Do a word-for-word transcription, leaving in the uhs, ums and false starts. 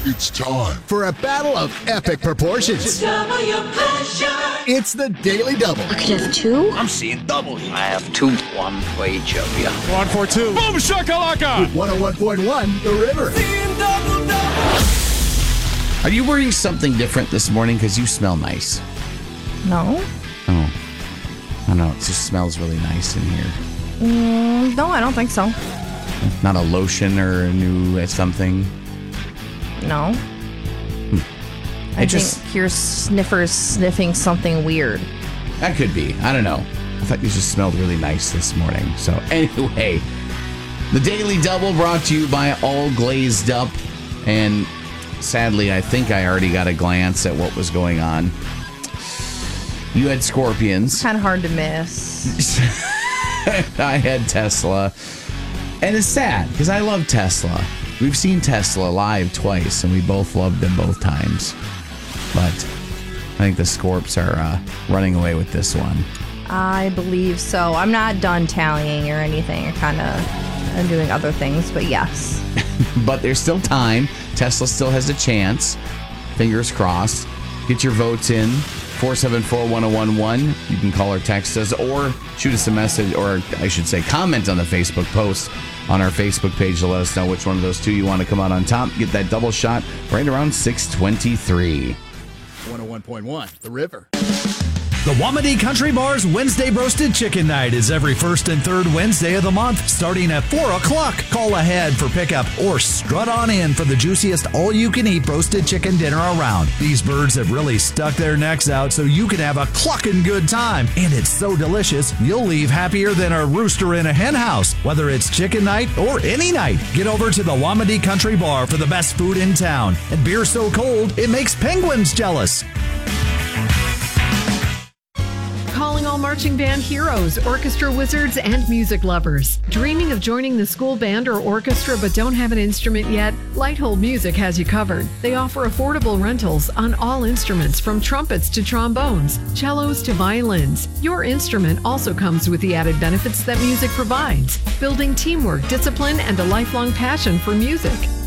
It's time for a battle of epic proportions. Double your pleasure. It's the Daily Double. I could have two. I'm seeing double here. I have two. One for each of you. One for two. Boom shakalaka. With one oh one point one, The River. Seeing double, double. Are you wearing something different this morning? Because you smell nice. No. Oh. I don't know. It just smells really nice in here. Mm, no, I don't think so. Not a lotion or a new something? No. Hmm. I It just, think your sniffer's sniffing something weird. that could be. I don't know. I thought you just smelled really nice this morning. So anyway, the Daily Double brought to you by All Glazed Up. And sadly, I think I already got a glance at what was going on. You had Scorpions. Kind of hard to miss. I had Tesla. And it's sad because I love Tesla. We've seen Tesla live twice and we both loved them both times. But I think the Scorps are uh, running away with this one. I believe so. I'm not done tallying or anything. I'm kind of I'm doing other things, but yes. But there's still time. Tesla still has a chance. Fingers crossed. Get your votes in. four seven four, one oh one one. You can call or text us or shoot us a message, or I should say comment on the Facebook post on our Facebook page to let us know which one of those two you want to come out on top. Get that double shot right around six twenty-three. one oh one point one, The River. The Wamedy Country Bar's Wednesday Roasted Chicken Night is every first and third Wednesday of the month, starting at four o'clock. Call ahead for pickup or strut on in for the juiciest all-you-can-eat roasted chicken dinner around. These birds have really stuck their necks out so you can have a clucking good time. And it's so delicious, you'll leave happier than a rooster in a hen house. Whether it's chicken night or any night, get over to the Wamedy Country Bar for the best food in town. And beer so cold, it makes penguins jealous. Calling all marching band heroes, orchestra wizards, and music lovers. Dreaming of joining the school band or orchestra but don't have an instrument yet? Lighthold Music has you covered. They offer affordable rentals on all instruments from trumpets to trombones, cellos to violins. Your instrument also comes with the added benefits that music provides, building teamwork, discipline, and a lifelong passion for music.